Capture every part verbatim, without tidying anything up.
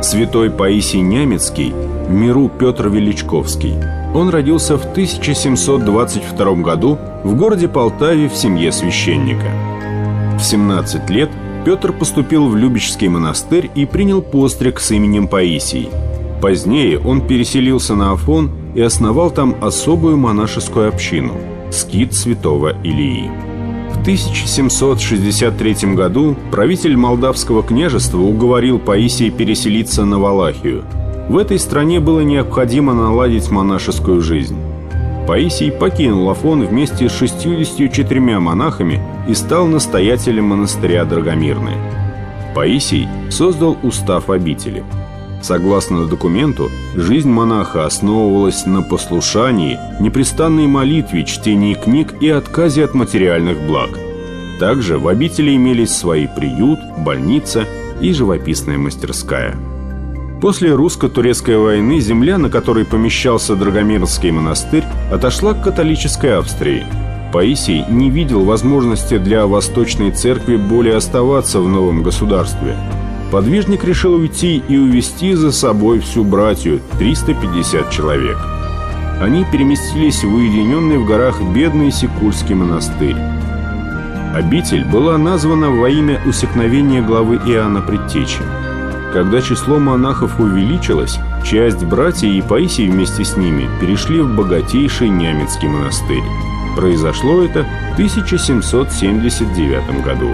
Святой Паисий Нямецкий, в миру Петр Величковский. Он родился в тысяча семьсот двадцать втором году в городе Полтаве в семье священника. В семнадцать лет Петр поступил в Любечский монастырь и принял постриг с именем Паисий. Позднее он переселился на Афон и основал там особую монашескую общину – скит святого Илии. В тысяча семьсот шестьдесят третьем году правитель Молдавского княжества уговорил Паисия переселиться на Валахию. В этой стране было необходимо наладить монашескую жизнь. Паисий покинул Афон вместе с шестьюдесятью четырьмя монахами и стал настоятелем монастыря Драгомирное. Паисий создал устав обители. Согласно документу, жизнь монаха основывалась на послушании, непрестанной молитве, чтении книг и отказе от материальных благ. Также в обители имелись свои приют, больница и живописная мастерская. После русско-турецкой войны земля, на которой помещался Драгомирский монастырь, отошла к католической Австрии. Паисий не видел возможности для Восточной Церкви более оставаться в новом государстве. Подвижник решил уйти и увести за собой всю братью, триста пятьдесят человек. Они переместились в уединенный в горах бедный Сикульский монастырь. Обитель была названа во имя усекновения главы Иоанна Предтечи. Когда число монахов увеличилось, часть братьев и Паисий вместе с ними перешли в богатейший Нямецкий монастырь. Произошло это в тысяча семьсот семьдесят девятом году.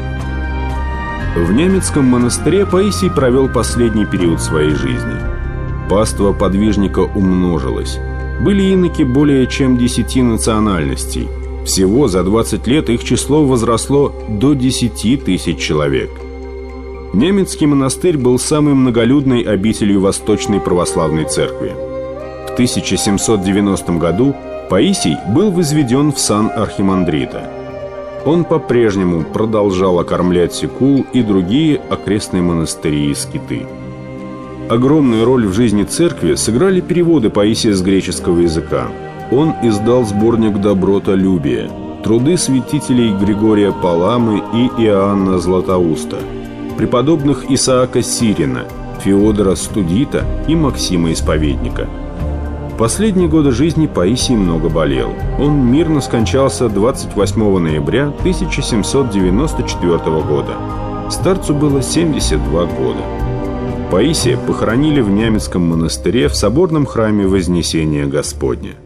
В Нямецком монастыре Паисий провел последний период своей жизни. Паства подвижника умножилась. Были иноки более чем десяти национальностей. Всего за двадцать лет их число возросло до десяти тысяч человек. Нямецкий монастырь был самой многолюдной обителью Восточной Православной Церкви. В тысяча семьсот девяностом году Паисий был возведен в сан архимандрита. Он по-прежнему продолжал окормлять Сикул и другие окрестные монастыри и скиты. Огромную роль в жизни церкви сыграли переводы Паисия с греческого языка. Он издал сборник «Добротолюбие», труды святителей Григория Паламы и Иоанна Златоуста, преподобных Исаака Сирина, Феодора Студита и Максима Исповедника. В последние годы жизни Паисий много болел. Он мирно скончался двадцать восьмого ноября тысяча семьсот девяносто четвёртого года. Старцу было семьдесят два года. Паисия похоронили в Нямецком монастыре в соборном храме Вознесения Господня.